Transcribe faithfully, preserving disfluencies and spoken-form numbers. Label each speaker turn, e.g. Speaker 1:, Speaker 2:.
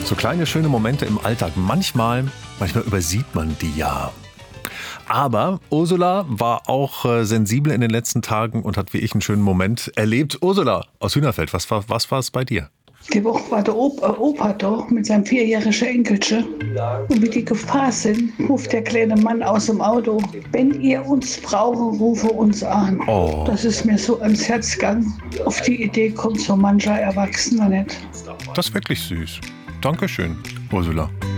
Speaker 1: So kleine, schöne Momente im Alltag. Manchmal, manchmal übersieht man die ja. Aber Ursula war auch äh, sensibel in den letzten Tagen und hat wie ich einen schönen Moment erlebt. Ursula aus Hühnerfeld, was war was war es bei dir?
Speaker 2: Die Woche war der Opa, Opa da mit seinem vierjährigen Enkelchen. Und wie die gefahren sind, ruft der kleine Mann aus dem Auto: Wenn ihr uns braucht, rufe uns an.
Speaker 1: Oh.
Speaker 2: Das ist mir so ans Herz gegangen. Auf die Idee kommt so mancher Erwachsener nicht.
Speaker 1: Das ist wirklich süß. Dankeschön, Ursula.